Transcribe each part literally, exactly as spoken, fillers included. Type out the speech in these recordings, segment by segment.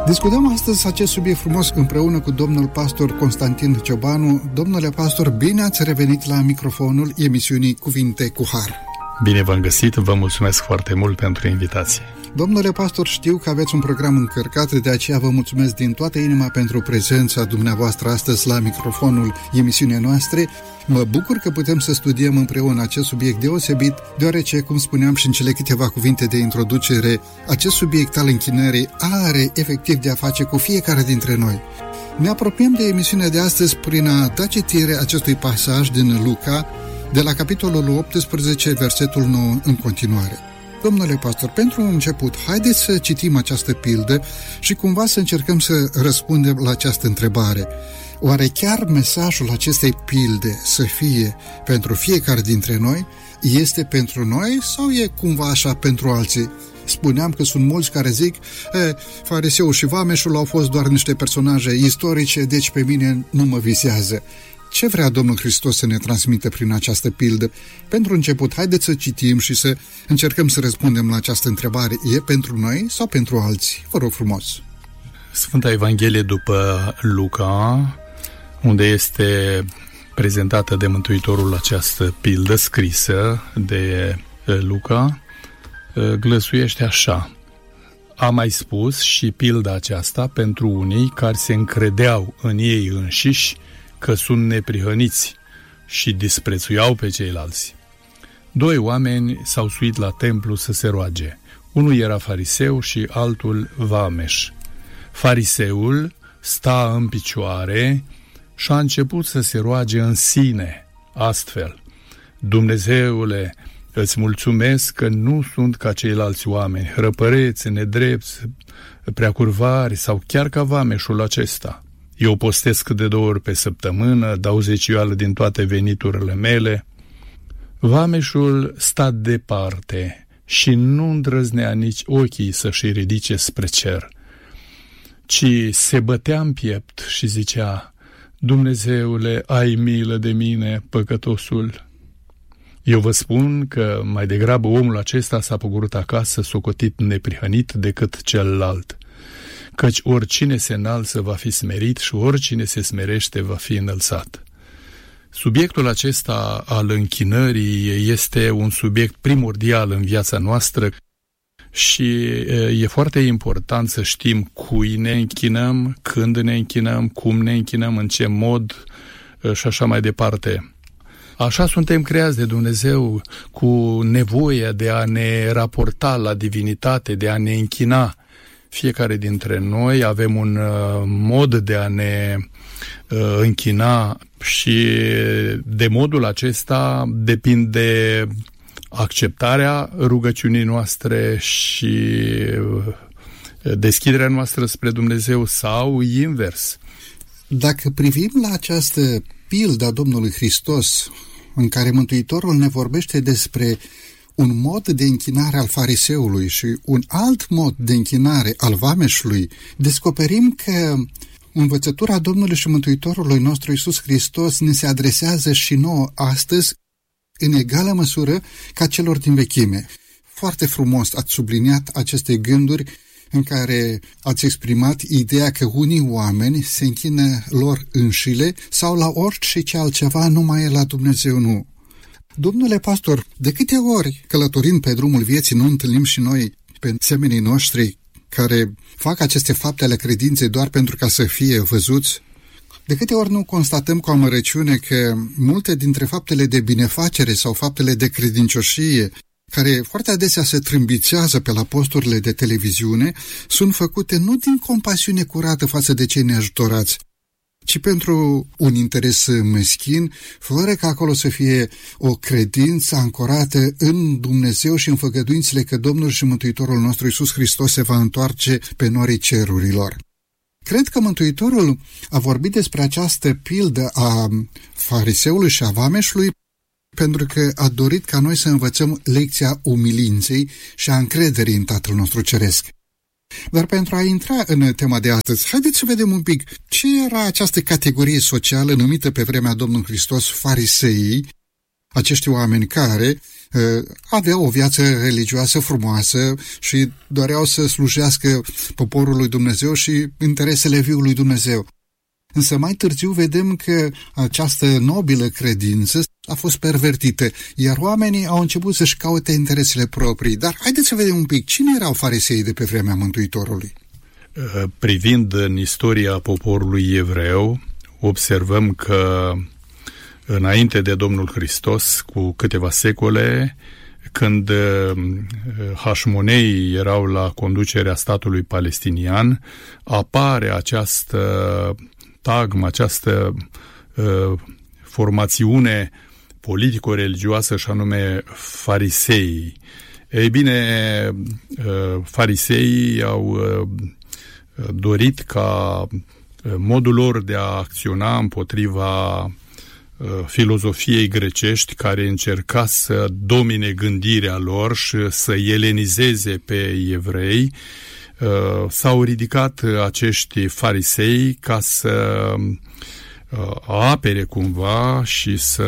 Discutăm astăzi acest subiect frumos împreună cu domnul pastor Constantin Ciobanu. Domnule pastor, bine ați revenit la microfonul emisiunii Cuvinte cu Har. Bine v-am găsit, vă mulțumesc foarte mult pentru invitație. Domnule pastor, știu că aveți un program încărcat, de aceea vă mulțumesc din toată inima pentru prezența dumneavoastră astăzi la microfonul emisiunii noastre. Mă bucur că putem să studiem împreună acest subiect deosebit, deoarece, cum spuneam și în cele câteva cuvinte de introducere, acest subiect al închinării are efectiv de a face cu fiecare dintre noi. Ne apropiem de emisiunea de astăzi prin a da citire acestui pasaj din Luca, de la capitolul optsprezece, versetul nouă în continuare. Domnule pastor, pentru început, haideți să citim această pildă și cumva să încercăm să răspundem la această întrebare. Oare chiar mesajul acestei pilde să fie pentru fiecare dintre noi, este pentru noi sau e cumva așa pentru alții? Spuneam că sunt mulți care zic, e, fariseul și vameșul au fost doar niște personaje istorice, deci pe mine nu mă vizează. Ce vrea Domnul Hristos să ne transmită prin această pildă? Pentru început, haideți să citim și să încercăm să răspundem la această întrebare. E pentru noi sau pentru alții? Vă rog frumos. Sfânta Evanghelie după Luca, unde este prezentată de Mântuitorul această pildă scrisă de Luca, glăsuiește așa. A mai spus și pilda aceasta pentru unii care se încredeau în ei înșiși că sunt neprihăniți și disprețuiau pe ceilalți. Doi oameni s-au suit la templu să se roage. Unul era fariseu și altul vameș. Fariseul sta în picioare și a început să se roage în sine, astfel: Dumnezeule, îți mulțumesc că nu sunt ca ceilalți oameni, hrăpăreți, nedrepți, preacurvari sau chiar ca vameșul acesta. Eu postesc de două ori pe săptămână, dau zecioală din toate veniturile mele. Vameșul sta departe și nu îndrăznea nici ochii să-și ridice spre cer, ci se bătea în piept și zicea: Dumnezeule, ai milă de mine, păcătosul. Eu vă spun că mai degrabă omul acesta s-a pogorât acasă socotit neprihănit decât celălalt. Căci oricine se înalță va fi smerit și oricine se smerește va fi înălțat. Subiectul acesta al închinării este un subiect primordial în viața noastră și e foarte important să știm cui ne închinăm, când ne închinăm, cum ne închinăm, în ce mod și așa mai departe. Așa suntem creați de Dumnezeu, cu nevoia de a ne raporta la divinitate, de a ne închina. Fiecare dintre noi avem un uh, mod de a ne uh, închina și de modul acesta depinde acceptarea rugăciunii noastre și uh, deschiderea noastră spre Dumnezeu sau invers. Dacă privim la această pildă a Domnului Hristos, în care Mântuitorul ne vorbește despre un mod de închinare al fariseului și un alt mod de închinare al vameșului, descoperim că învățătura Domnului și Mântuitorului nostru Iisus Hristos ne se adresează și nouă astăzi în egală măsură ca celor din vechime. Foarte frumos ați subliniat aceste gânduri în care ați exprimat ideea că unii oameni se închină lor înșile sau la orice ce altceva, numai la Dumnezeu nu. Domnule pastor, de câte ori călătorind pe drumul vieții nu întâlnim și noi pe semenii noștri care fac aceste fapte ale credinței doar pentru ca să fie văzuți? De câte ori nu constatăm cu amărăciune că multe dintre faptele de binefacere sau faptele de credincioșie, care foarte adesea se trâmbițează pe la posturile de televiziune, sunt făcute nu din compasiune curată față de cei neajutorați, ci pentru un interes meschin, fără ca acolo să fie o credință ancorată în Dumnezeu și în făgăduințele că Domnul și Mântuitorul nostru Iisus Hristos se va întoarce pe norii cerurilor. Cred că Mântuitorul a vorbit despre această pildă a fariseului și a vameșului pentru că a dorit ca noi să învățăm lecția umilinței și a încrederii în Tatăl nostru Ceresc. Dar pentru a intra în tema de astăzi, haideți să vedem un pic ce era această categorie socială numită pe vremea Domnului Hristos fariseii, acești oameni care uh, aveau o viață religioasă frumoasă și doreau să slujească poporul lui Dumnezeu și interesele viului Dumnezeu. Însă mai târziu vedem că această nobilă credință a fost pervertită, iar oamenii au început să-și caute interesele proprii. Dar haideți să vedem un pic, cine erau fariseii de pe vremea Mântuitorului? Privind în istoria poporului evreu, observăm că înainte de Domnul Hristos, cu câteva secole, când hașmoneii erau la conducerea statului palestinian, apare această tagmă, această uh, formațiune politico-religioasă și anume fariseii. Ei bine, uh, fariseii au uh, dorit ca modul lor de a acționa împotriva uh, filozofiei grecești care încerca să domine gândirea lor și să elenizeze pe evrei, Uh, s-au ridicat acești farisei ca să uh, apere cumva și să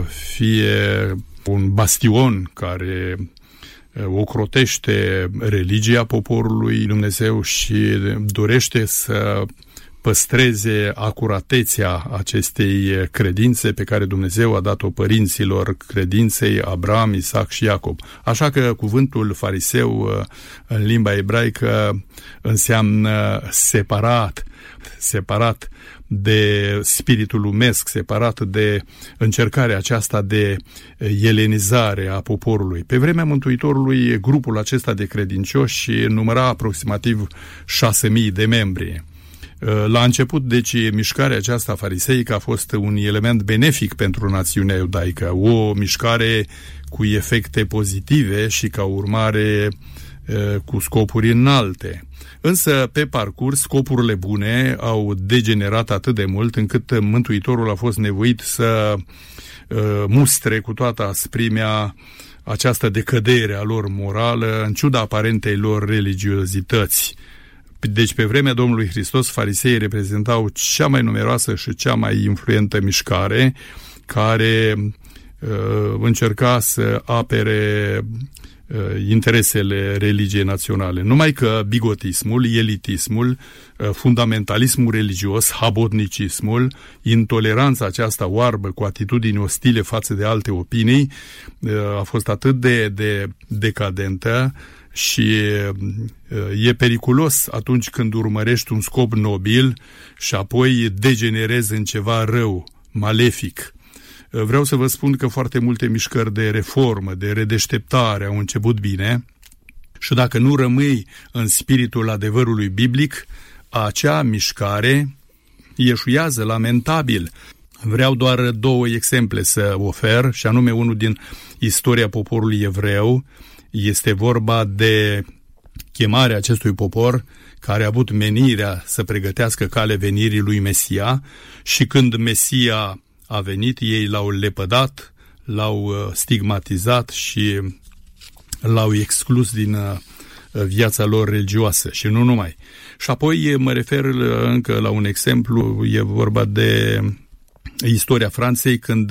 fie un bastion care uh, ocrotește religia poporului Dumnezeu și dorește să păstreze acuratețea acestei credințe pe care Dumnezeu a dat-o părinților credinței Abraham, Isaac și Iacob. Așa că cuvântul fariseu în limba ebraică înseamnă separat, separat de spiritul lumesc, separat de încercarea aceasta de elenizare a poporului. Pe vremea Mântuitorului, grupul acesta de credincioși număra aproximativ șase mii de membri. La început, deci, mișcarea aceasta fariseică a fost un element benefic pentru națiunea iudaică, o mișcare cu efecte pozitive și, ca urmare, cu scopuri înalte. Însă, pe parcurs, scopurile bune au degenerat atât de mult încât Mântuitorul a fost nevoit să mustre cu toată asprimea această decădere a lor morală, în ciuda aparentei lor religiozități. Deci, pe vremea Domnului Hristos, fariseii reprezentau cea mai numeroasă și cea mai influentă mișcare care uh, încerca să apere uh, interesele religiei naționale. Numai că bigotismul, elitismul, uh, fundamentalismul religios, habotnicismul, intoleranța aceasta oarbă cu atitudini ostile față de alte opinii uh, a fost atât de, de decadentă și e periculos atunci când urmărești un scop nobil și apoi degenerezi în ceva rău, malefic. Vreau să vă spun că foarte multe mișcări de reformă, de redeșteptare au început bine și dacă nu rămâi în spiritul adevărului biblic, acea mișcare ieșuiază lamentabil. Vreau doar două exemple să ofer, și anume unul din istoria poporului evreu. Este vorba de chemarea acestui popor care a avut menirea să pregătească calea venirii lui Mesia și când Mesia a venit, ei l-au lepădat, l-au stigmatizat și l-au exclus din viața lor religioasă și nu numai. Și apoi mă refer încă la un exemplu, e vorba de istoria Franței când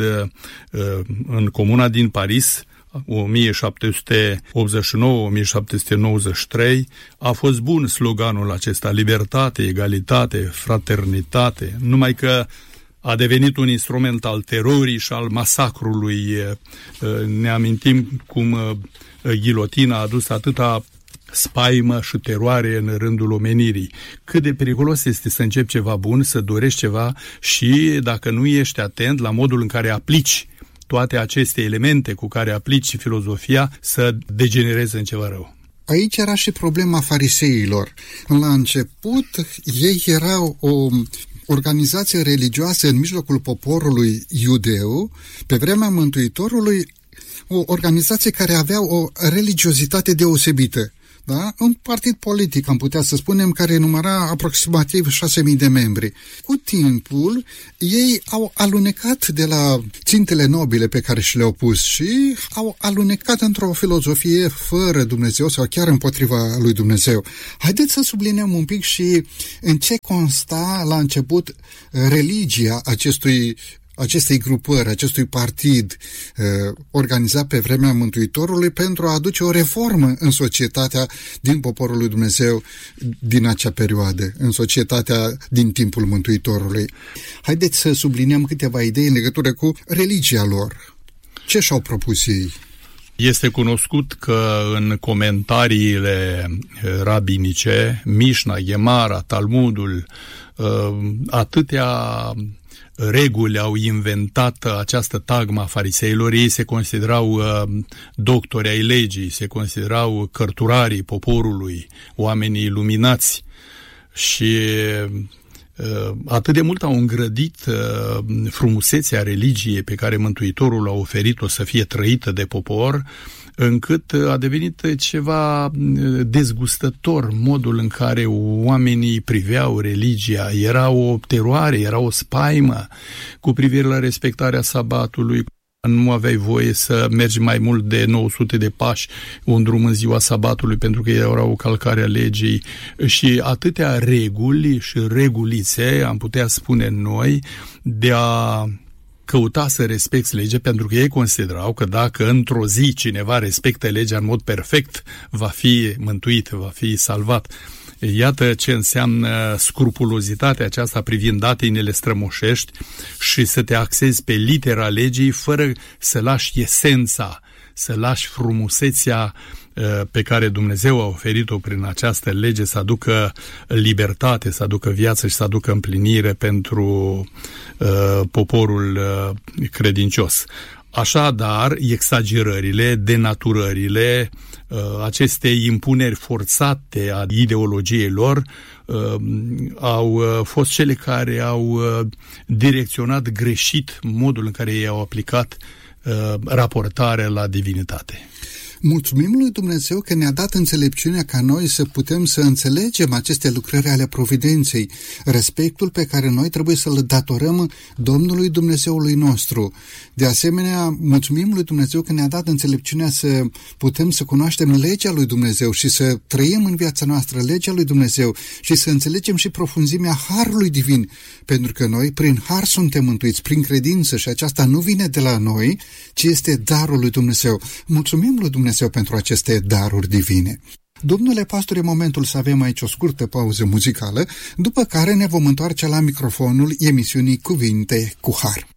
în comuna din Paris, o mie șapte sute optzeci și nouă - o mie șapte sute nouăzeci și trei, a fost bun sloganul acesta, libertate, egalitate, fraternitate, numai că a devenit un instrument al terorii și al masacrului. Ne amintim cum ghilotina a adus atâta spaimă și teroare în rândul omenirii. Cât de periculos este să începi ceva bun, să dorești ceva și dacă nu ești atent la modul în care aplici toate aceste elemente cu care aplici filozofia, să degenereze în ceva rău. Aici era și problema fariseilor. La început, ei erau o organizație religioasă în mijlocul poporului iudeu, pe vremea Mântuitorului, o organizație care avea o religiozitate deosebită. Da? Un partid politic, am putea să spunem, care număra aproximativ șase mii de membri. Cu timpul, ei au alunecat de la țintele nobile pe care și le-au pus și au alunecat într-o filozofie fără Dumnezeu sau chiar împotriva lui Dumnezeu. Haideți să subliniem un pic și în ce consta la început religia acestui acestei grupări, acestui partid uh, organizat pe vremea Mântuitorului pentru a aduce o reformă în societatea din poporul lui Dumnezeu din acea perioadă, în societatea din timpul Mântuitorului. Haideți să subliniem câteva idei în legătură cu religia lor. Ce și-au propus ei? Este cunoscut că în comentariile rabinice, Mișna, Gemara, Talmudul, atâtea reguli au inventat această tagmă a fariseilor. Ei se considerau doctori ai legii, se considerau cărturarii poporului, oamenii iluminați și atât de mult au îngrădit frumusețea religiei pe care Mântuitorul a oferit-o să fie trăită de popor, încât a devenit ceva dezgustător modul în care oamenii priveau religia. Era o teroare, era o spaimă cu privire la respectarea sabatului. Nu aveai voie să mergi mai mult de nouă sute de pași un drum în ziua sabatului, pentru că era o calcare a legii și atâtea reguli și regulițe, am putea spune noi, de a căuta să respecti legea, pentru că ei considerau că dacă într-o zi cineva respectă legea în mod perfect, va fi mântuit, va fi salvat. Iată ce înseamnă scrupulozitatea aceasta privind datinele strămoșești și să te axezi pe litera legii fără să lași esența, să lași frumusețea pe care Dumnezeu a oferit-o prin această lege, să aducă libertate, să aducă viață și să aducă împlinire pentru uh, poporul uh, credincios. Așadar, exagerările, denaturările, uh, aceste impuneri forțate a ideologiei lor uh, au uh, fost cele care au uh, direcționat greșit modul în care ei au aplicat uh, raportarea la divinitate. Mulțumim lui Dumnezeu că ne-a dat înțelepciunea ca noi să putem să înțelegem aceste lucrări ale providenței, respectul pe care noi trebuie să-l datorăm Domnului Dumnezeului nostru. De asemenea, mulțumim lui Dumnezeu că ne-a dat înțelepciunea să putem să cunoaștem legea lui Dumnezeu și să trăim în viața noastră legea lui Dumnezeu și să înțelegem și profunzimea harului divin, pentru că noi prin har suntem mântuiți, prin credință, și aceasta nu vine de la noi, ci este darul lui Dumnezeu. Mulțumim lui Dumnezeu pentru aceste daruri divine. Domnule pastor, e momentul să avem aici o scurtă pauză muzicală, după care ne vom întoarce la microfonul emisiunii Cuvinte cu Har.